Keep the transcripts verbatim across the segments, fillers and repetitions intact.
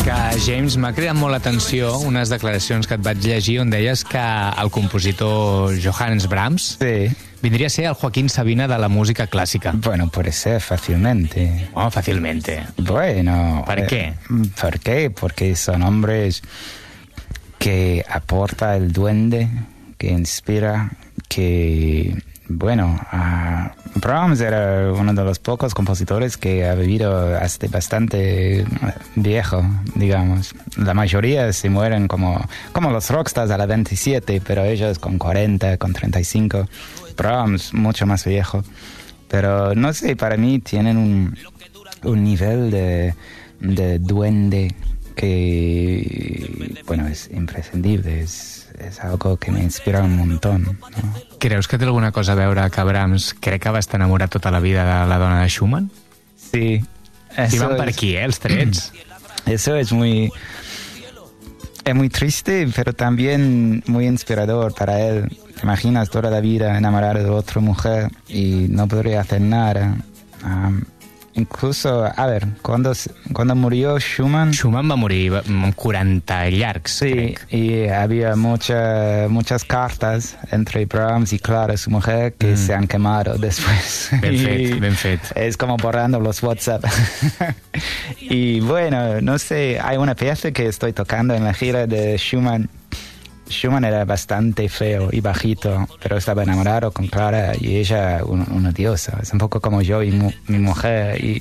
Que, James, m'ha cridat molt l'atenció unes declaracions que et vaig llegir on deies que el compositor Johannes Brahms Sí. vendría a ser el Joaquín Sabina de la música clásica. Bueno, puede ser fácilmente. Oh, fácilmente. Bueno. ¿Por eh, qué? ¿Por qué? Porque son hombres que aporta el duende, que inspira, que... Bueno, uh, Brahms era uno de los pocos compositores que ha vivido hasta bastante viejo, digamos. La mayoría se mueren como, como los rockstars a la veintisiete, pero ellos con cuarenta, con treinta y cinco. Brahms mucho más viejo. Pero no sé, para mí tienen un, un nivel de, de duende que, bueno, es imprescindible, es, és algo que m'inspira un montón, no? Creus que té alguna cosa a veure que Brahms crec que va estar enamorat tota la vida de la dona de Schumann? Sí. I van per aquí, eh, els trets? Eso es muy... Es muy triste, pero también muy inspirador para él. Te imaginas toda la vida enamorado de otra mujer y no podría hacer nada. Um, incluso, a ver, cuando, cuando murió Schumann... Schumann va morir amb quaranta llargs, Sí, crec. y había mucha, muchas cartas entre Brahms y Clara, su mujer, que Mm. se han quemado después. Ben fet, Y ben fet. Es como borrando los WhatsApp. Y bueno, no sé, hay una pieza que estoy tocando en la gira de Schumann. Schumann era bastante feo y bajito, pero estaba enamorado con Clara y ella un- una diosa. Es un poco como yo y mu- mi mujer. Y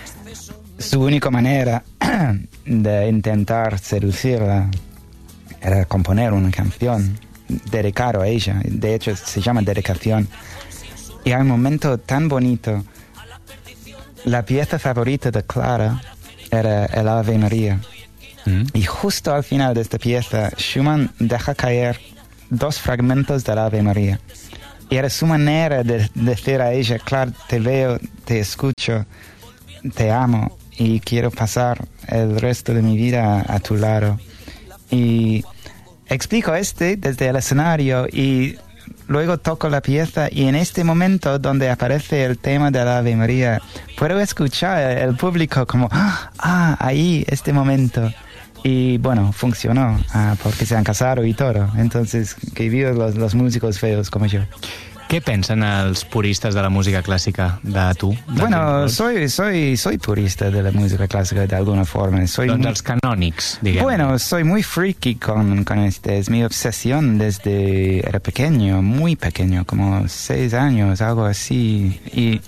su única manera de intentar seducirla era componer una canción dedicada a ella. De hecho, se llama Dedicación. Y hay un momento tan bonito. La pieza favorita de Clara era el Ave María. Mm. Y justo al final de esta pieza, Schumann deja caer dos fragmentos del Ave María. Y era su manera de decir a ella, claro, te veo, te escucho, te amo y quiero pasar el resto de mi vida a, a tu lado. Y explico este desde el escenario y luego toco la pieza y en este momento donde aparece el tema de la Ave María, puedo escuchar el público como, ah, ahí, este momento. Y bueno, funcionó, ah, porque se han casado y todo. Entonces, que vivan los, los músicos feos como yo. Què pensen els puristes de la música clàssica de tu? De Bueno, James soy, soy, soy purista de la música clásica de alguna forma. Soy Doncs muy- els canònics, diguem. Bueno, soy muy freaky con, con este. Es mi obsesión desde era pequeño, muy pequeño, como seis años, algo así. Y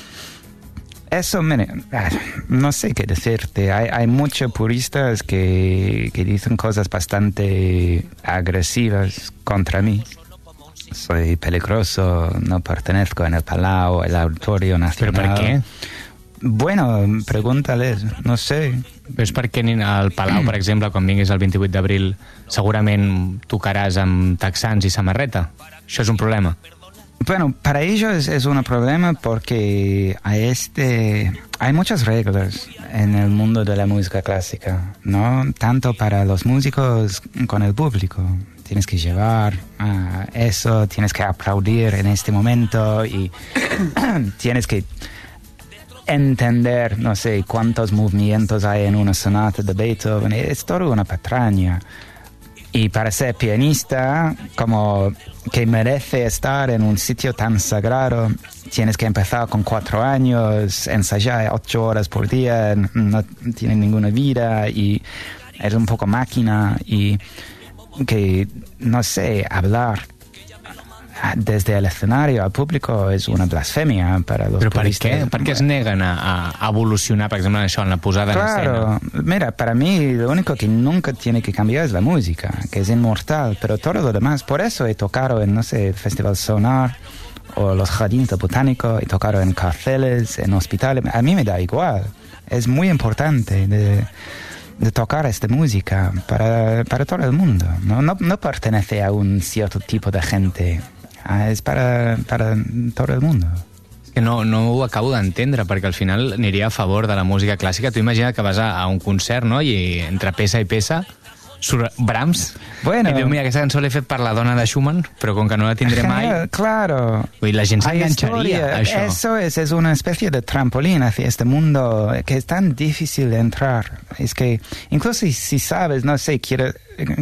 eso, mire, no sé qué decirte. Hay, hay muchos puristas que, que dicen cosas bastante agresivas contra mí. Soy peligroso, no pertenezco en el Palau, el Auditorio Però Nacional. per què? Bueno, pregúntales, no sé. Però és perquè ni al Palau, per exemple, quan vinguis el vint-i-vuit d'abril, segurament tocaràs amb texans i samarreta. Això és un problema. Bueno, para ellos es un problema porque hay, este, hay muchas reglas en el mundo de la música clásica, ¿no? Tanto para los músicos con el público. Tienes que llevar uh, eso, tienes que aplaudir en este momento y tienes que entender, no sé, cuántos movimientos hay en una sonata de Beethoven. Es todo una patraña. Y para ser pianista, como que merece estar en un sitio tan sagrado, tienes que empezar con cuatro años, ensayar ocho horas por día, no tiene ninguna vida y es un poco máquina y que, no sé, hablar desde el escenario al público es una blasfemia para los Però per puristas. què? Per què es neguen a, a evolucionar, per exemple, en això, en la posada en Claro, escena? mira, para mí lo único que nunca tiene que cambiar es la música, que es inmortal, pero todo lo demás, por eso he tocado en, no sé, el Festival Sonar o los Jardines del Botánico, he tocado en cárceles, en hospitales, a mí me da igual, es muy importante de, de tocar esta música para, para todo el mundo, no, no, no pertenece a un cierto tipo de gente, ah, es para, para todo el mundo. Que no, no ho acabo d'entendre, perquè al final aniria a favor de la música clàssica. Tu imagina que vas a, a un concert, no?, i entre peça i peça surt Brahms, Bueno. i diu, mira, aquesta cançó l'he fet per la dona de Schumann, però com que no la tindré mai... Genial, claro. Uy, la gente se Hay engancharía historia. a eso. Eso es, es una especie de trampolín hacia este mundo que es tan difícil de entrar. Es que incluso si, si sabes, no sé, quiero,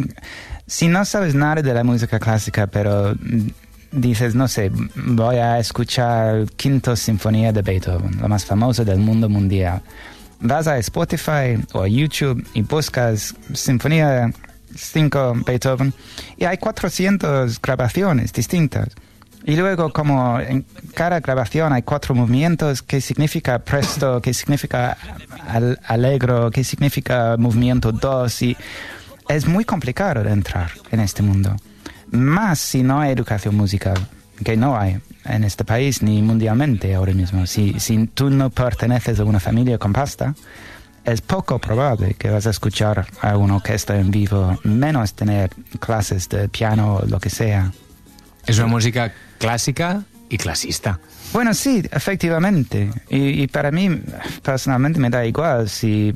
si no sabes nada de la música clásica, pero dices, no sé, voy a escuchar Quinta Sinfonía de Beethoven, la más famosa del mundo mundial. Vas a Spotify o a YouTube y buscas Sinfonía cinco Beethoven y hay cuatrocientas grabaciones distintas. Y luego, como en cada grabación hay cuatro movimientos, ¿qué significa presto? ¿Qué significa al allegro? ¿Qué significa movimiento dos? Y es muy complicado de entrar en este mundo. Más si no hay educación musical, que no hay en este país ni mundialmente ahora mismo. Si, si tú no perteneces a una familia con pasta, es poco probable que vas a escuchar a una orquesta en vivo, menos tener clases de piano o lo que sea. És una música clàssica i classista. Bueno, sí, efectivamente. Y, y para mí, personalmente, me da igual si...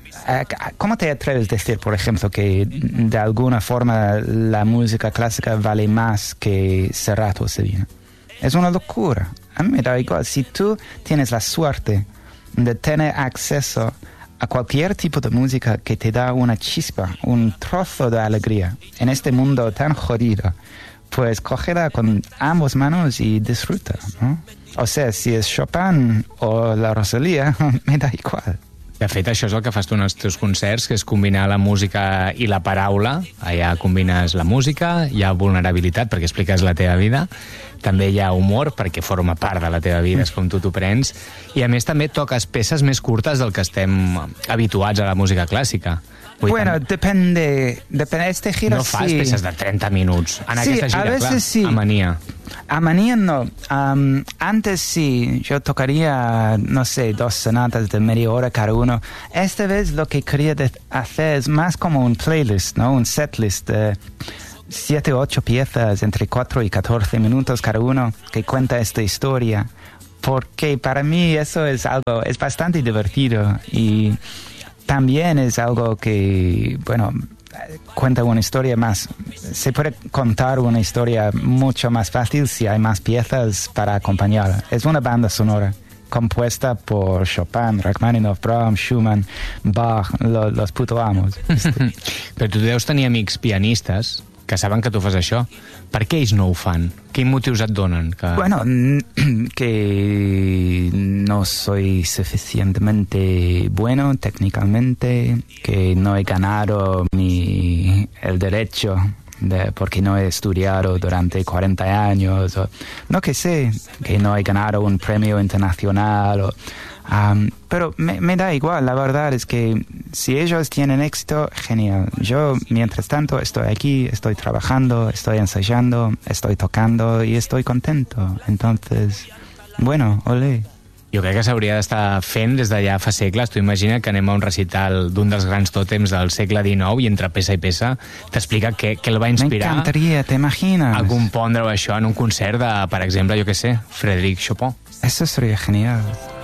¿Cómo te atreves a decir, por ejemplo, que de alguna forma la música clásica vale más que Serrat o Sabina? Es una locura. A mí me da igual. Si tú tienes la suerte de tener acceso a cualquier tipo de música que te da una chispa, un trozo de alegría en este mundo tan jodido, pues cógela con ambas manos y disfruta, ¿no? O sea, si es Chopin o la Rosalía, me da igual. De fet, això és el que fas tu en els teus concerts, que és combinar la música i la paraula. Allà combines la música, hi ha vulnerabilitat perquè expliques la teva vida, també hi ha humor perquè forma part de la teva vida, és com tu t'ho prens, i a més també toques peces més curtes del que estem habituats a la música clàssica. Vull Bueno, tant, depende, depende. Este gira no fas sí. peces de trenta minuts. En Sí, aquesta gira, a veces clar, sí. a Mania. A Manía no. Um, antes sí, yo tocaría, no sé, dos sonatas de media hora cada uno. Esta vez lo que quería de- hacer es más como un playlist, ¿no? Un setlist de siete o ocho piezas entre cuatro y catorce minutos cada uno que cuenta esta historia. Porque para mí eso es algo, es bastante divertido y también es algo que, bueno, cuenta una historia más. Se puede contar una historia mucho más fácil si hay más piezas para acompañar. Es una banda sonora compuesta por Chopin, Rachmaninoff, Brahms, Schumann, Bach, lo, los puto amos. Però tu deus tenir amics pianistes que saben que tu fas això. Per què ells no ho fan? Quins motius et donen? Que... Bueno, n- que no soy suficientemente bueno técnicamente, que no he ganado mi, el derecho de, porque no he estudiado durante cuarenta años, o, no que sé, que no he ganado un premio internacional, o, um, pero me, me da igual, la verdad es que si ellos tienen éxito, genial. Yo, mientras tanto, estoy aquí, estoy trabajando, estoy ensayando, estoy tocando y estoy contento. Entonces, bueno, olé. Jo crec que s'hauria d'estar fent des d'allà fa segles. Tu imagina que anem a un recital d'un dels grans tòtems del segle dinou i entre peça i peça t'explica què, què el va Me inspirar encantaría, ¿te imaginas? a compondre això en un concert de, per exemple, jo què sé, Frédéric Chopin. Eso sería genial.